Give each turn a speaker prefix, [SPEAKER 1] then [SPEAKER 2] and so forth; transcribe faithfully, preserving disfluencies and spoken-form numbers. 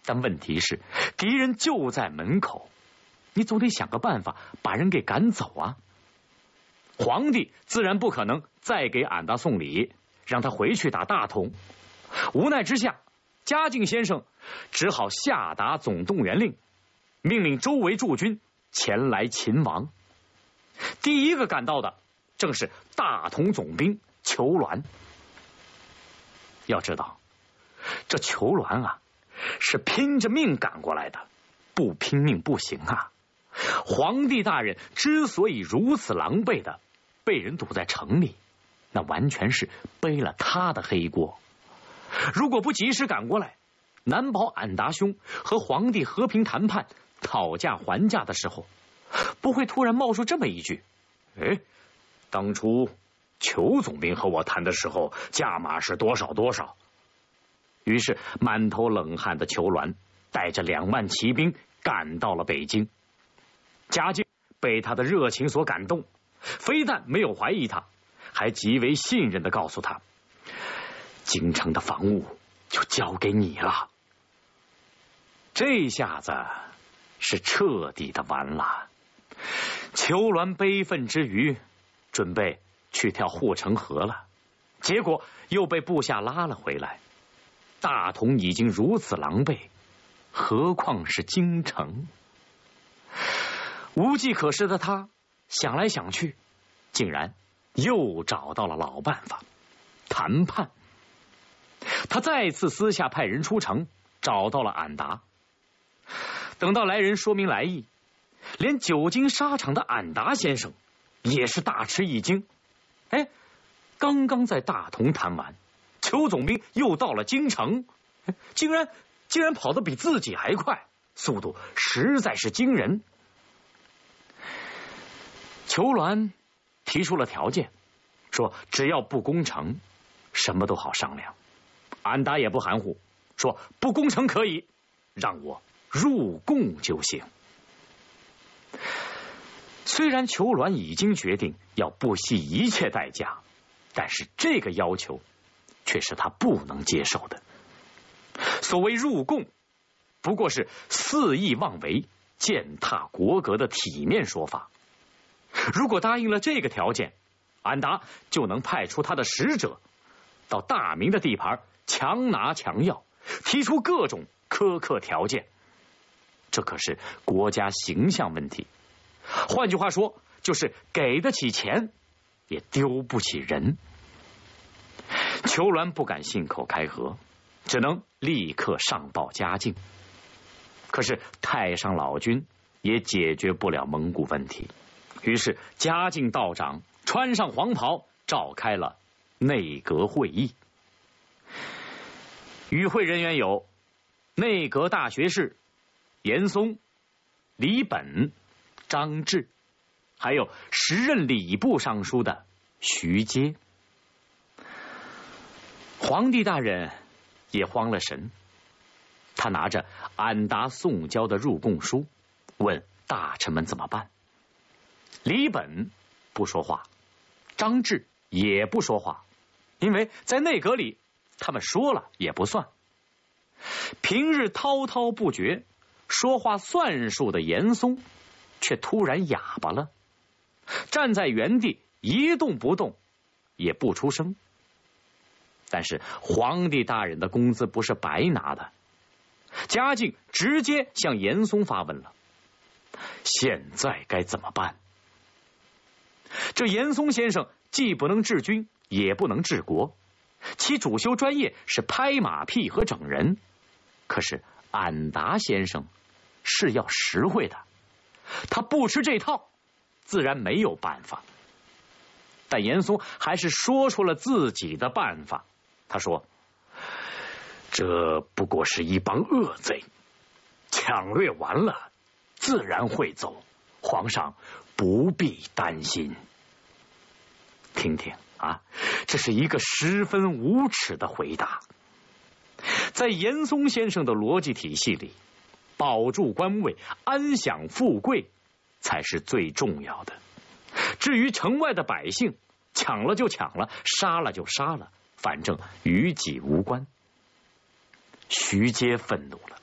[SPEAKER 1] 但问题是，敌人就在门口，你总得想个办法把人给赶走啊。皇帝自然不可能再给俺答送礼，让他回去打大同。无奈之下，嘉靖先生只好下达总动员令，命令周围驻军前来擒王。第一个赶到的正是大同总兵裘鸾。要知道，这裘鸾啊，是拼着命赶过来的，不拼命不行啊。皇帝大人之所以如此狼狈的被人堵在城里，那完全是背了他的黑锅。如果不及时赶过来，难保俺答兄和皇帝和平谈判、讨价还价的时候，不会突然冒出这么一句：哎，当初裘总兵和我谈的时候，价码是多少多少。于是满头冷汗的裘鸾带着两万骑兵赶到了北京。嘉靖被他的热情所感动，非但没有怀疑他，还极为信任地告诉他，京城的防务就交给你了。这下子是彻底的完了。裘鸾悲愤之余，准备去跳护城河了，结果又被部下拉了回来。大同已经如此狼狈，何况是京城？无计可施的他想来想去，竟然又找到了老办法——谈判。他再次私下派人出城，找到了俺答。等到来人说明来意，连久经沙场的俺答先生也是大吃一惊。哎，刚刚在大同谈完，裘总兵又到了京城，竟然竟然跑得比自己还快，速度实在是惊人。裘鸾提出了条件，说只要不攻城，什么都好商量。俺答也不含糊，说不攻城可以，让我入贡就行。虽然裘鸾已经决定要不惜一切代价，但是这个要求却是他不能接受的。所谓入贡，不过是肆意妄为、践踏国格的体面说法。如果答应了这个条件，俺答就能派出他的使者到大明的地盘强拿强要，提出各种苛刻条件。这可是国家形象问题。换句话说，就是给得起钱，也丢不起人。裘鸾不敢信口开河，只能立刻上报嘉靖。可是太上老君也解决不了蒙古问题，于是嘉靖道长穿上黄袍，召开了内阁会议。与会人员有内阁大学士严嵩、李本、张志，还有时任礼部尚书的徐阶。皇帝大人也慌了神，他拿着俺答送交的入贡书，问大臣们怎么办。李本不说话，张志也不说话，因为在内阁里他们说了也不算。平日滔滔不绝、说话算数的严嵩却突然哑巴了，站在原地一动不动，也不出声。但是皇帝大人的工资不是白拿的，嘉靖直接向严嵩发问了：现在该怎么办？这严嵩先生既不能治军，也不能治国，其主修专业是拍马屁和整人。可是俺答先生是要实惠的，他不吃这套，自然没有办法。但严嵩还是说出了自己的办法。他说：这不过是一帮恶贼，抢掠完了自然会走，皇上不必担心。听听啊，这是一个十分无耻的回答。在严嵩先生的逻辑体系里，保住官位、安享富贵才是最重要的。至于城外的百姓，抢了就抢了，杀了就杀了，反正与己无关。徐阶愤怒了，